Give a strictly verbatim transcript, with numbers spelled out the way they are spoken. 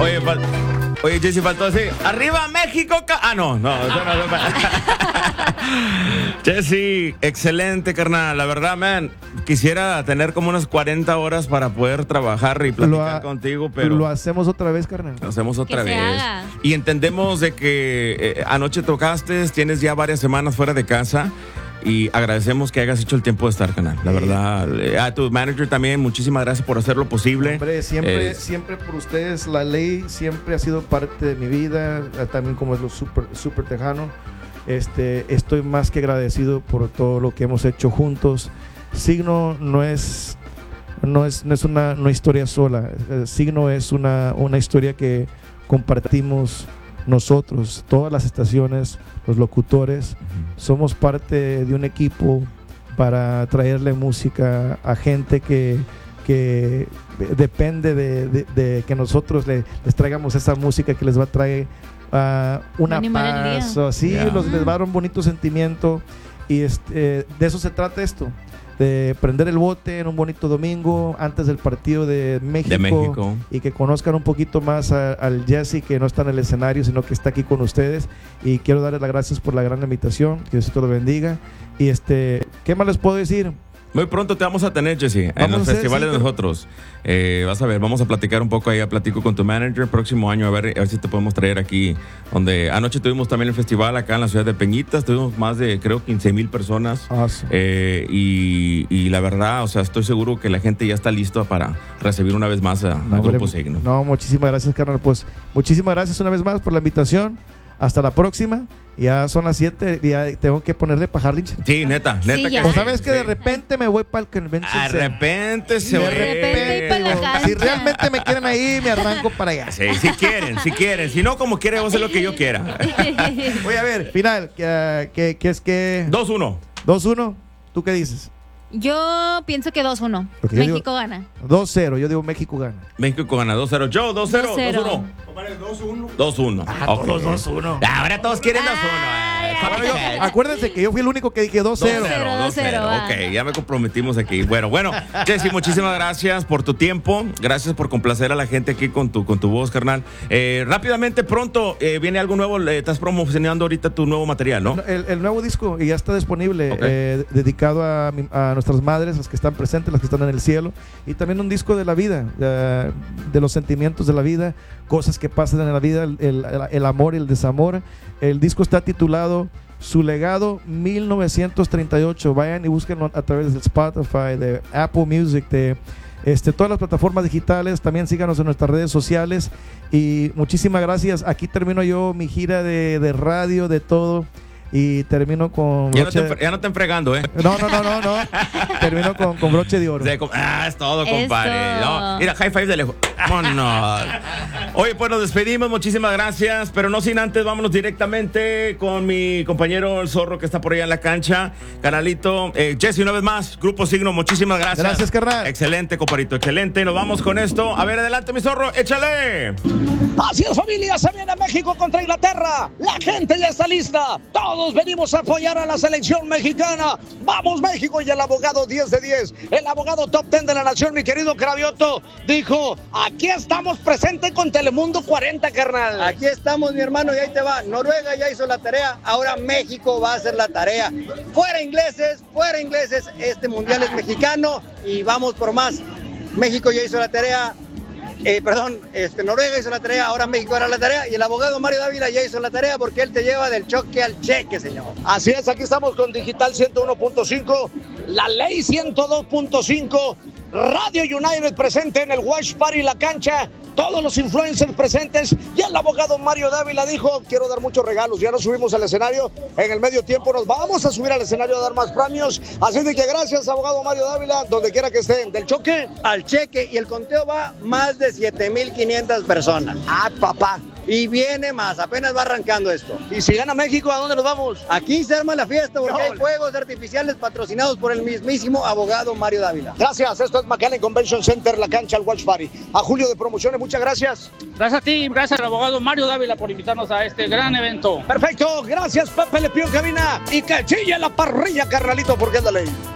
Oye, fal- Oye, Jesse, faltó decir, ¡arriba México! Ca-". Ah, no, no, eso no, no. Jesse, excelente, carnal. La verdad, man, quisiera tener como unas cuarenta horas para poder trabajar y platicar ha- contigo, pero Lo hacemos otra vez, carnal. lo hacemos otra Que se vez. haga. Y entendemos de que eh, anoche tocaste, tienes ya varias semanas fuera de casa. Y agradecemos que hayas hecho el tiempo de estar, canal. La verdad, eh, a tu manager también, muchísimas gracias por hacer lo posible. Hombre, siempre, Eh, siempre por ustedes, la ley siempre ha sido parte de mi vida, eh, también como es lo súper super tejano. Este, estoy más que agradecido por todo lo que hemos hecho juntos. Signo no es, no es, no es una, una historia sola. Eh, Signo es una, una historia que compartimos nosotros, todas las estaciones, los locutores. Somos parte de un equipo para traerle música a gente que, que depende de, de- de que nosotros le- les traigamos esa música que les va a traer ah, una animar el día. paz, o así, Yeah. los, les va a dar un bonito sentimiento. Y este, de eso se trata esto, de prender el bote en un bonito domingo antes del partido de México, De México. y que conozcan un poquito más a- al Jesse, que no está en el escenario sino que está aquí con ustedes. Y quiero darles las gracias por la gran invitación, que Dios te lo bendiga. Y este, ¿qué más les puedo decir? Muy pronto te vamos a tener, Jesse, en Vamos los a hacer, festivales sí, de pero- nosotros. Eh, vas a ver, vamos a platicar un poco ahí, platico con tu manager próximo año, a ver, a ver si te podemos traer aquí, donde anoche tuvimos también el festival acá en la ciudad de Peñitas, tuvimos más de, creo, quince mil personas. Awesome. Eh, y, y la verdad, o sea, estoy seguro que la gente ya está lista para recibir una vez más a, a No, hombre, Grupo Signo. No, muchísimas gracias, carnal. Pues muchísimas gracias una vez más por la invitación. Hasta la próxima. Ya son las siete y ya tengo que ponerle para Harlingen. Sí, neta, neta. Sí, que ya. O sí, sabes que sí. de repente me voy para el convention De center. repente se De ve. repente y pa' la cancha. Si realmente me quieren ahí, me arranco para allá. Sí, si quieren, si quieren. Si no, como quiere, voy a hacer lo que yo quiera. Voy a ver, final, que, que, que es que dos uno. dos uno. ¿Tú qué dices? Yo pienso que dos uno. Porque yo México digo- gana. dos cero. Yo digo México gana. México gana dos cero. Joe, dos cero. dos cero. dos uno. dos uno. todos dos uno. Ahora todos quieren dos uno. Ay, Bueno, yo- acuérdense que yo fui el único que dije dos cero. dos cero, dos cero, va. Ok, ya me comprometimos aquí. Bueno, bueno, Jesse, muchísimas gracias por tu tiempo. Gracias por complacer a la gente aquí con tu, con tu voz, carnal. Eh, rápidamente, pronto, eh, viene algo nuevo. eh, estás promocionando ahorita tu nuevo material, ¿no? El, el nuevo disco y ya está disponible, Ok. eh, dedicado a, mi- a nuestras madres, las que están presentes, las que están en el cielo, y también un disco de la vida, eh, de los sentimientos de la vida, cosas que pasan en la vida, el, el- el amor y el desamor. El disco está titulado Su Legado mil novecientos treinta y ocho. Vayan y búsquenlo a través de Spotify, de Apple Music, de este, todas las plataformas digitales. También síganos en nuestras redes sociales. Y muchísimas gracias. Aquí termino yo mi gira de, de radio, de todo. Y termino con Ya no, te, broche- enfre- ya no te enfregando, ¿eh? no, no, no, no, no. Termino con, con broche de oro. De com- ah, es todo, Eso. compadre. No, mira, high five de lejos. Vámonos. Oye, pues nos despedimos. Muchísimas gracias. Pero no sin antes, vámonos directamente con mi compañero el Zorro que está por allá en la cancha. Canalito. Eh, Jesse, una vez más, Grupo Signo, muchísimas gracias. Gracias, carnal. Excelente, compadrito, excelente. Nos vamos con esto. A ver, adelante, mi Zorro, échale. Así es, familia, se viene México contra Inglaterra. La gente ya está lista. Todos venimos a apoyar a la selección mexicana. ¡Vamos, México! Y el abogado diez de diez, el abogado top diez de la nación, mi querido Cravioto, dijo, aquí estamos presentes con Telemundo cuarenta, carnal. Aquí estamos, mi hermano, y ahí te va. Noruega ya hizo la tarea, ahora México va a hacer la tarea. Fuera ingleses, fuera ingleses, este mundial es mexicano y vamos por más. México ya hizo la tarea, eh, perdón, este, Noruega hizo la tarea, ahora México hará la tarea y el abogado Mario Dávila ya hizo la tarea porque él te lleva del choque al cheque, señor. Así es, aquí estamos con Digital ciento uno punto cinco, la Ley ciento dos punto cinco, Radio United presente en el Watch Party La Cancha, todos los influencers presentes y el abogado Mario Dávila dijo, quiero dar muchos regalos, ya nos subimos al escenario, en el medio tiempo nos vamos a subir al escenario a dar más premios, así de que gracias abogado Mario Dávila, donde quiera que estén, del choque Al cheque y el conteo va más de siete mil quinientas personas. ah papá, Y viene más, apenas va arrancando esto. y si gana México, ¿a dónde nos vamos? Aquí se arma la fiesta porque No. hay fuegos artificiales patrocinados por el mismísimo abogado Mario Dávila. Gracias, esto es McAllen Convention Center, La Cancha, el Watch Party. A Julio de Promociones, muchas gracias. Gracias a ti, gracias al abogado Mario Dávila por invitarnos a este gran evento. Perfecto, gracias Pepe Le Pew en cabina y que chille la parrilla, carnalito, porque es la ley.